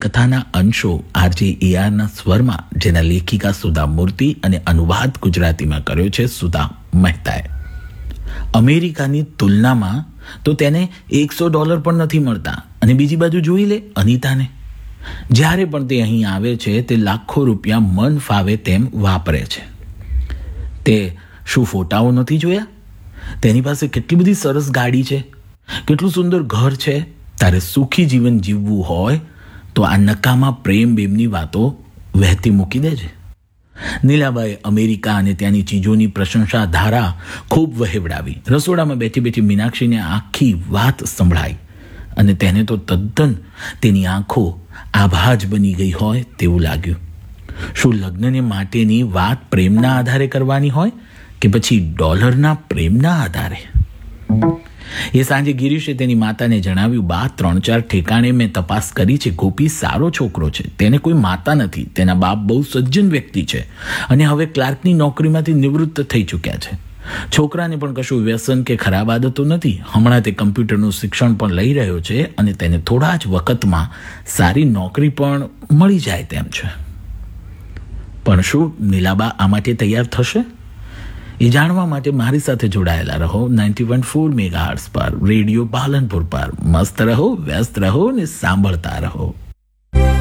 કથાના અંશો RJ એઆરના સ્વરમાં, જેના લેખિકા સુધા મૂર્તિ અને અનુવાદ ગુજરાતીમાં કર્યો છે સુધા મહેતાએ. અમેરિકાની તુલનામાં તો તેને $100 પણ નથી મળતા. અને બીજી બાજુ જોઈ લે અનિતાને. જ્યારે પણ તે અહીં આવે છે તે લાખો રૂપિયા મન ફાવે તેમ વાપરે છે. તે શું ફોટાઓ નથી જોયા? તેની પાસે કેટલી બધી સરસ ગાડી છે, કેટલું સુંદર ઘર છે. તારે સુખી જીવન જીવવું હોય તો આ નકામા પ્રેમ બેમની વાતો વહેતી મૂકી દેજે. નીલાબાએ અમેરિકા અને ત્યાંની ચીજોની પ્રશંસા ધારા ખૂબ વહેવડાવી. રસોડામાં બેઠી બેઠી મીનાક્ષીને આખી વાત સંભળાઈ અને તેને તો તદ્દન તેની આંખો આભા જ બની ગઈ હોય તેવું લાગ્યું. શું લગ્નને માટેની વાત પ્રેમના આધારે કરવાની હોય કે પછી ડોલરના પ્રેમના આધારે? એ સાંજે ગિરીશે તેની માતાને જણાવ્યું, બા 3-4 ઠેકાણે મેં તપાસ કરી છે. ગોપી સારો છોકરો છે, તેને કોઈ માતા નથી. તેના બાપ બહુ સજ્જન વ્યક્તિ છે અને હવે ક્લાર્કની નોકરીમાંથી નિવૃત્ત થઈ ચૂક્યા છે. છોકરાને પણ કશું વ્યસન કે ખરાબ આદતો નથી. હમણાં તે કમ્પ્યુટરનું શિક્ષણ પણ લઈ રહ્યો છે અને તેને થોડા જ વખતમાં સારી નોકરી પણ મળી જાય તેમ છે. પણ શું નીલાબા આ માટે તૈયાર થશે? એ જાણવા માટે મારી સાથે જોડાયેલા રહો 91.4 મેગાહર્ટ્ઝ પર, રેડિયો પાલનપુર પર. મસ્ત રહો, વ્યસ્ત રહો ને સાંભળતા રહો.